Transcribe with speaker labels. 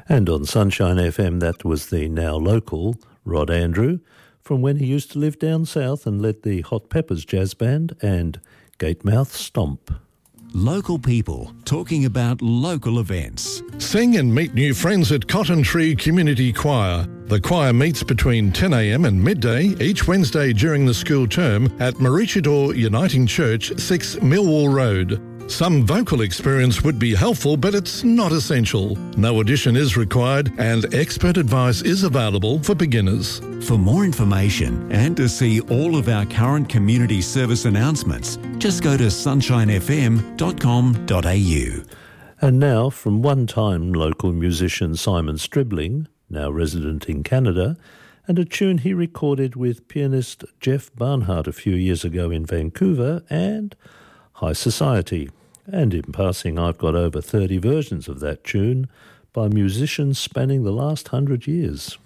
Speaker 1: And on Sunshine FM, that was the now local Rod Andrew, from when he used to live down south and led the Hot Peppers Jazz Band and Gatemouth Stomp.
Speaker 2: Local people talking about local events.
Speaker 3: Sing and meet new friends at Cotton Tree Community Choir. The choir meets between 10 a.m. and midday each Wednesday during the school term at Maroochydore Uniting Church, 6 Millwall Road. Some vocal experience would be helpful, but it's not essential. No audition is required and expert advice is available for beginners.
Speaker 2: For more information and to see all of our current community service announcements, just go to sunshinefm.com.au.
Speaker 1: And now, from one-time local musician Simon Stribling, now resident in Canada, and a tune he recorded with pianist Jeff Barnhart a few years ago in Vancouver, and High Society. And in passing, I've got over 30 versions of that tune by musicians spanning the last 100 years.